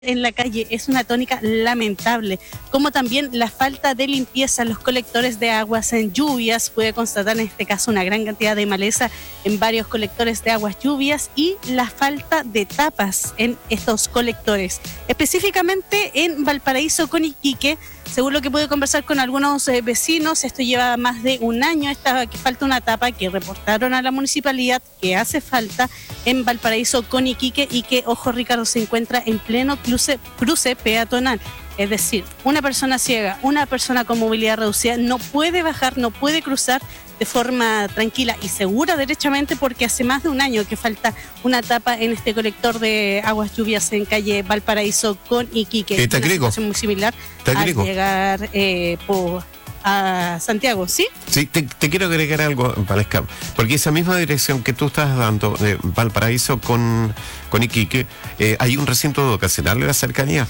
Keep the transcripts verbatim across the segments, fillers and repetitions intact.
en la calle es una tónica lamentable, como también la falta de limpieza en los colectores de aguas en lluvias. Puede constatar en este caso una gran cantidad de maleza en varios colectores de aguas lluvias y la falta de tapas en estos colectores, específicamente en Valparaíso con Iquique. Según lo que pude conversar con algunos eh, vecinos, esto lleva más de un año, esta, que falta una tapa que reportaron a la municipalidad que hace falta en Valparaíso con Iquique y que, ojo Ricardo, se encuentra en pleno cruce, cruce peatonal. Es decir, una persona ciega, una persona con movilidad reducida no puede bajar, no puede cruzar de forma tranquila y segura derechamente porque hace más de un año que falta una tapa en este colector de aguas lluvias en calle Valparaíso con Iquique. Está una griego. situación muy similar Está al griego. llegar eh, por, a Santiago, ¿sí? Sí, te, te quiero agregar algo, Valesca, porque esa misma dirección que tú estás dando de Valparaíso con, con Iquique, eh, hay un recinto educacional de la cercanía.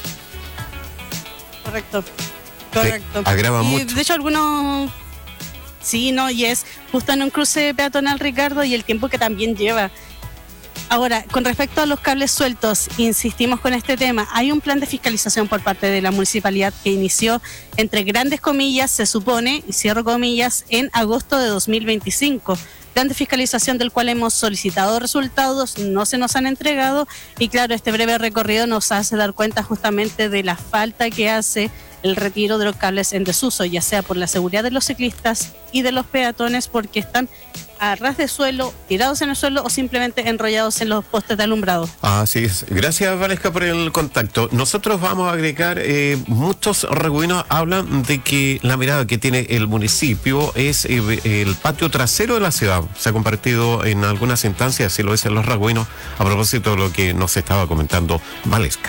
Correcto, correcto. Sí, agrava y mucho. De hecho, algunos... Sí, no, y es justo en un cruce peatonal, Ricardo, y el tiempo que también lleva. Ahora, con respecto a los cables sueltos, insistimos con este tema. Hay un plan de fiscalización por parte de la municipalidad que inició, entre grandes comillas, se supone, y cierro comillas, en agosto de dos mil veinticinco. Plan de fiscalización del cual hemos solicitado resultados, no se nos han entregado y claro, este breve recorrido nos hace dar cuenta justamente de la falta que hace el retiro de los cables en desuso, ya sea por la seguridad de los ciclistas y de los peatones porque están a ras de suelo, tirados en el suelo o simplemente enrollados en los postes de alumbrado. Así es. Gracias, Valesca, por el contacto. Nosotros vamos a agregar, eh, muchos reguinos hablan de que la mirada que tiene el municipio es eh, el patio trasero de la ciudad. Se ha compartido en algunas instancias, así lo dicen los reguinos, a propósito de lo que nos estaba comentando Valesca.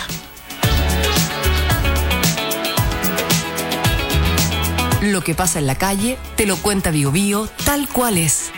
Lo que pasa en la calle te lo cuenta Bio Bio tal cual es.